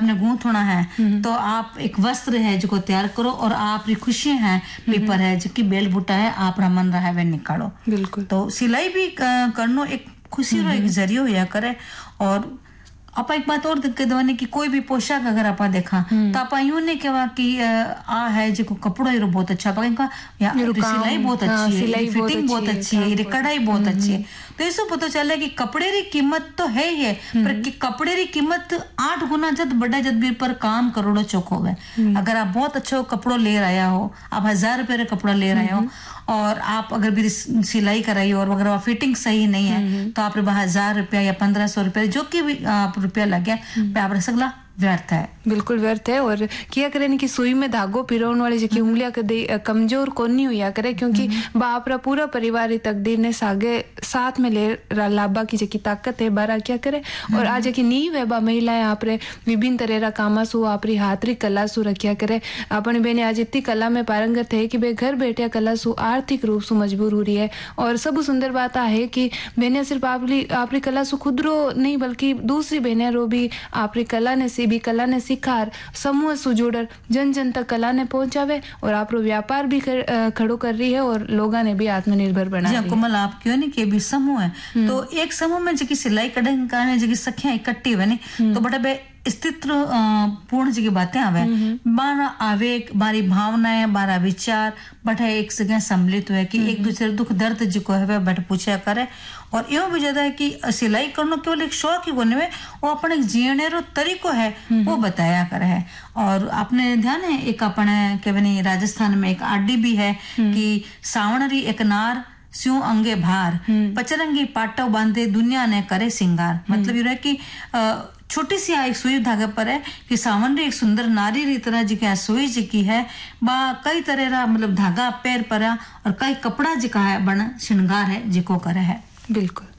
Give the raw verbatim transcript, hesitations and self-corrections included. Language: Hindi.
आपने गूंथना है तो आप एक वस्त्र है जो तैयार करो और आपकी खुशियां हैं पेपर है जो बेल बूटा है आप मन रहा है वे निकालो। बिल्कुल। तो सिलाई भी करनो एक खुशी रो एक जरियो होया करे। और आप एक बात और देख दवाने की कोई भी पोशाक अगर आप देखा तो आप यूं नहीं कहवा कि आ है जो कपड़ा ये बहुत अच्छा पका या सिलाई बहुत अच्छी है, फिटिंग बहुत अच्छी है, कढ़ाई बहुत अच्छी है। तो इससे पता चला कि कपड़े की कीमत तो है ही है पर कि कपड़े की कीमत आठ गुना जब बड़ा जब भी पर काम करोड़ों चौक हो गए। अगर आप बहुत अच्छा कपड़ो ले रहा हो, आप हजार रुपये का कपड़ा ले रहे हो और आप अगर भी सिलाई कराई और अगर वह फिटिंग सही नहीं है तो आप हजार रुपया या पंद्रह सौ रुपया जो कि भी आप रुपया लग गया आप रसगुल्ला व्यर्थ है। बिल्कुल व्यर्थ है। और किया करे कि सुई में धागो पिरोन वाले जो उंगलियां कदे कमजोर कोनी हुआ करे क्योंकि बाप रा पूरा परिवार तकदीर ने सागे साथ में ले लाभा की जकी ताकत है बारा क्या करे। और आज की नींव है बा महिलाएं आपरे विभिन्न तरह रा कामा सु आपरी हाथरी कला सु रखिया करे। अपनी बेने आज इतनी कला में पारंगत है कि बे घर बैठे कला सु आर्थिक रूप से मजबूर हो रही है। और सब सुंदर बात है कि बेने सिर्फ आपरी आपरी कला सु खुद रो नहीं बल्कि दूसरी बहने रो भी आपरी कला ने भी कला ने सिखार समूह सुजोड़र जन जन तक कला ने पहुंचावे और आप व्यापार भी कर, खड़ो कर रही है और लोगों ने भी आत्मनिर्भर बना रही है। कोमल आप क्यों नहीं के भी समूह है तो एक समूह में जो सिलाई कढ़ाई का जो सखियां इकट्ठी हुए नहीं तो बड़ा बे अस्तित्व पूर्ण जी की बातें आवे बारा आवेग बारी भावनाएं बारा विचार बठे एक जगह सम्मिलित हुए कि एक दूसरे दुख दर्द जो है बट पूछा करे। और यो भी ज्यादा है कि सिलाई करना केवल एक शौक ही कोने में वो अपन एक जीने रो तरीको है वो बताया करे है। और आपने ध्यान है एक अपने केवनी राजस्थान में एक आडी भी है कि सावणरी एक नार स्यू अंगे भार पचरंगी पाटो बांधे दुनिया ने करे सिंगार। मतलब ये कि छोटी सी एक सुई धागे पर है कि सावन एक सुंदर नारी री तरह जी की सुई जी की है बा कई तरह रा मतलब धागा पैर पर और कई कपड़ा जिका है बना श्रृंगार है जिको करे है। बिल्कुल।